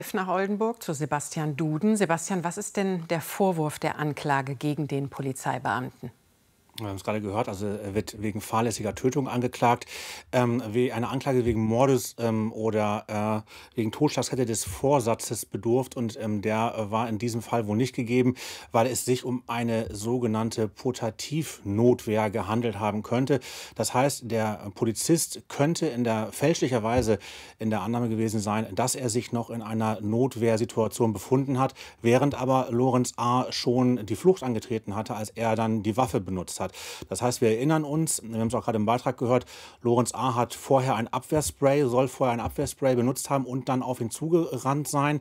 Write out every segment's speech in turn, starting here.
Nach Oldenburg zu Sebastian Duden. Sebastian, was ist denn der Vorwurf der Anklage gegen den Polizeibeamten? Wir haben es gerade gehört, also er wird wegen fahrlässiger Tötung angeklagt. Eine Anklage wegen Mordes oder wegen Totschlags hätte des Vorsatzes bedurft und der war in diesem Fall wohl nicht gegeben, weil es sich um eine sogenannte Putativnotwehr gehandelt haben könnte. Das heißt, der Polizist könnte fälschlicherweise in der Annahme gewesen sein, dass er sich noch in einer Notwehrsituation befunden hat, während aber Lorenz A. schon die Flucht angetreten hatte, als er dann die Waffe benutzt hat. Das heißt, wir erinnern uns, wir haben es auch gerade im Beitrag gehört, Lorenz A. soll vorher ein Abwehrspray benutzt haben und dann auf ihn zugerannt sein.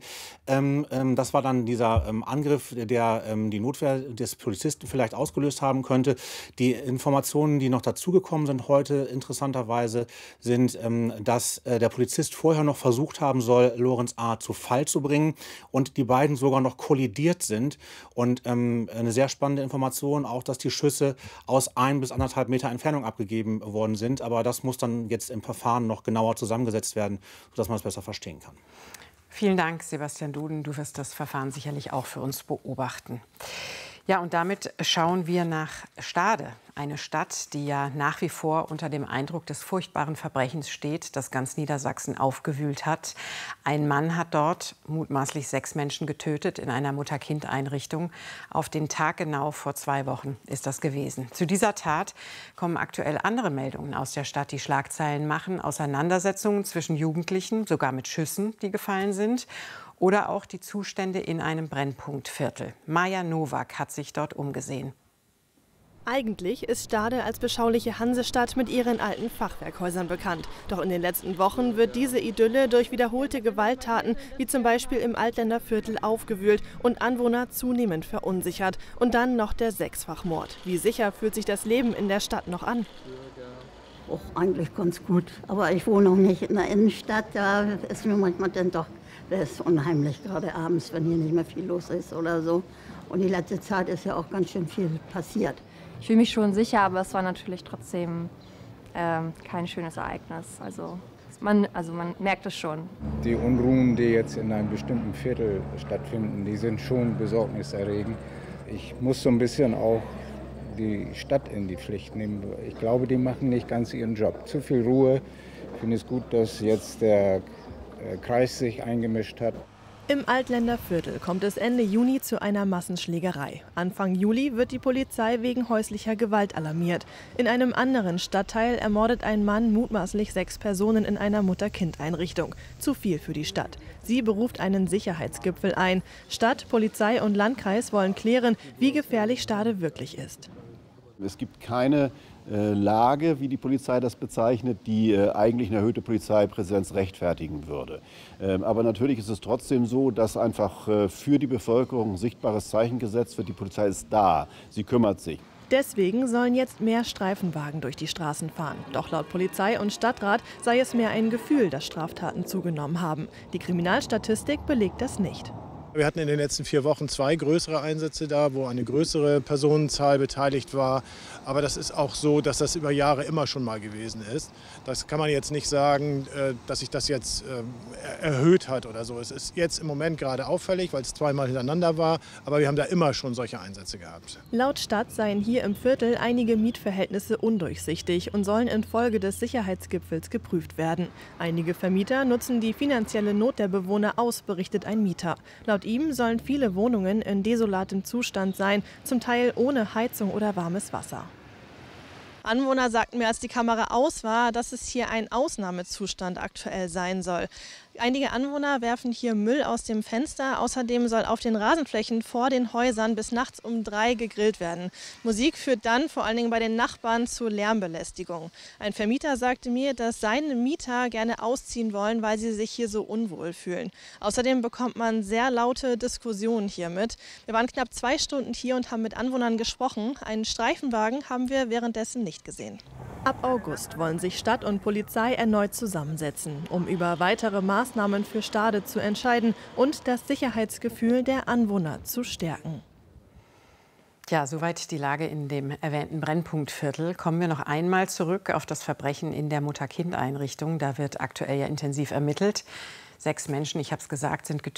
Das war dann dieser Angriff, der die Notwehr des Polizisten vielleicht ausgelöst haben könnte. Die Informationen, die noch dazugekommen sind heute, interessanterweise, sind, dass der Polizist vorher noch versucht haben soll, Lorenz A. zu Fall zu bringen und die beiden sogar noch kollidiert sind. Und eine sehr spannende Information auch, dass die Schüsse aus 1 bis 1,5 Meter Entfernung abgegeben worden sind. Aber das muss dann jetzt im Verfahren noch genauer zusammengesetzt werden, sodass man es besser verstehen kann. Vielen Dank, Sebastian Duden. Du wirst das Verfahren sicherlich auch für uns beobachten. Ja, und damit schauen wir nach Stade, eine Stadt, die ja nach wie vor unter dem Eindruck des furchtbaren Verbrechens steht, das ganz Niedersachsen aufgewühlt hat. Ein Mann hat dort mutmaßlich 6 Menschen getötet in einer Mutter-Kind-Einrichtung. Auf den Tag genau vor 2 Wochen ist das gewesen. Zu dieser Tat kommen aktuell andere Meldungen aus der Stadt, die Schlagzeilen machen. Auseinandersetzungen zwischen Jugendlichen, sogar mit Schüssen, die gefallen sind. Oder auch die Zustände in einem Brennpunktviertel. Maja Nowak hat sich dort umgesehen. Eigentlich ist Stade als beschauliche Hansestadt mit ihren alten Fachwerkhäusern bekannt. Doch in den letzten Wochen wird diese Idylle durch wiederholte Gewalttaten, wie zum Beispiel im Altländerviertel, aufgewühlt und Anwohner zunehmend verunsichert. Und dann noch der 6-fach-Mord. Wie sicher fühlt sich das Leben in der Stadt noch an? Auch eigentlich ganz gut. Aber ich wohne noch nicht in der Innenstadt. Da ist mir manchmal dann doch unheimlich, gerade abends, wenn hier nicht mehr viel los ist oder so. Und die letzte Zeit ist ja auch ganz schön viel passiert. Ich fühle mich schon sicher, aber es war natürlich trotzdem kein schönes Ereignis. Also man merkt es schon. Die Unruhen, die jetzt in einem bestimmten Viertel stattfinden, die sind schon besorgniserregend. Ich muss so ein bisschen auch die Stadt in die Pflicht nehmen. Ich glaube, die machen nicht ganz ihren Job. Zu viel Ruhe. Ich finde es gut, dass jetzt der Kreis sich eingemischt hat. Im Altländerviertel kommt es Ende Juni zu einer Massenschlägerei. Anfang Juli wird die Polizei wegen häuslicher Gewalt alarmiert. In einem anderen Stadtteil ermordet ein Mann mutmaßlich 6 Personen in einer Mutter-Kind-Einrichtung. Zu viel für die Stadt. Sie beruft einen Sicherheitsgipfel ein. Stadt, Polizei und Landkreis wollen klären, wie gefährlich Stade wirklich ist. Es gibt keine Lage, wie die Polizei das bezeichnet, die eigentlich eine erhöhte Polizeipräsenz rechtfertigen würde. Aber natürlich ist es trotzdem so, dass einfach für die Bevölkerung ein sichtbares Zeichen gesetzt wird. Die Polizei ist da, sie kümmert sich. Deswegen sollen jetzt mehr Streifenwagen durch die Straßen fahren. Doch laut Polizei und Stadtrat sei es mehr ein Gefühl, dass Straftaten zugenommen haben. Die Kriminalstatistik belegt das nicht. Wir hatten in den letzten 4 Wochen 2 größere Einsätze da, wo eine größere Personenzahl beteiligt war. Aber das ist auch so, dass das über Jahre immer schon mal gewesen ist. Das kann man jetzt nicht sagen, dass sich das jetzt erhöht hat oder so. Es ist jetzt im Moment gerade auffällig, weil es 2-mal hintereinander war. Aber wir haben da immer schon solche Einsätze gehabt. Laut Stadt seien hier im Viertel einige Mietverhältnisse undurchsichtig und sollen infolge des Sicherheitsgipfels geprüft werden. Einige Vermieter nutzen die finanzielle Not der Bewohner aus, berichtet ein Mieter. Laut ihm sollen viele Wohnungen in desolatem Zustand sein, zum Teil ohne Heizung oder warmes Wasser. Anwohner sagten mir, als die Kamera aus war, dass es hier ein Ausnahmezustand aktuell sein soll. Einige Anwohner werfen hier Müll aus dem Fenster. Außerdem soll auf den Rasenflächen vor den Häusern bis nachts um 3 gegrillt werden. Musik führt dann vor allen Dingen bei den Nachbarn zu Lärmbelästigung. Ein Vermieter sagte mir, dass seine Mieter gerne ausziehen wollen, weil sie sich hier so unwohl fühlen. Außerdem bekommt man sehr laute Diskussionen hier mit. Wir waren knapp 2 Stunden hier und haben mit Anwohnern gesprochen. Einen Streifenwagen haben wir währenddessen nicht gesehen. Ab August wollen sich Stadt und Polizei erneut zusammensetzen, um über weitere Maßnahmen für Stade zu entscheiden und das Sicherheitsgefühl der Anwohner zu stärken. Ja, soweit die Lage in dem erwähnten Brennpunktviertel. Kommen wir noch einmal zurück auf das Verbrechen in der Mutter-Kind-Einrichtung. Da wird aktuell ja intensiv ermittelt. 6 Menschen, ich habe es gesagt, sind getötet.